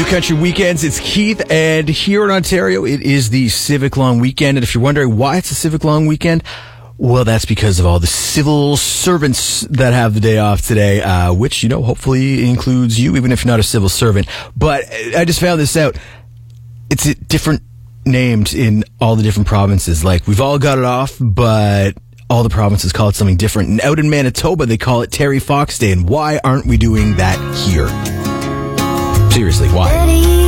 Country Weekends. It's Keith, and here in Ontario, it is the Civic Long Weekend. And if you're wondering why it's a Civic Long Weekend, well, that's because of all the civil servants that have the day off today, which, you know, hopefully includes you, even if you're not a civil servant. But I just found this out. It's different named in all the different provinces. Like, we've all got it off, but all the provinces call it something different. And out in Manitoba, they call it Terry Fox Day. And why aren't we doing that here? Seriously, why?